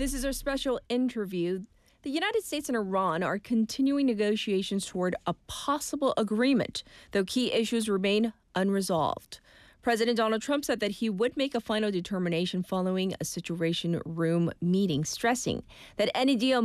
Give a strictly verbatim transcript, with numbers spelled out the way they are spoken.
This is our special interview. The United States and Iran are continuing negotiations toward a possible agreement, though key issues remain unresolved. President Donald Trump said that he would make a final determination following a Situation Room meeting, stressing that any deal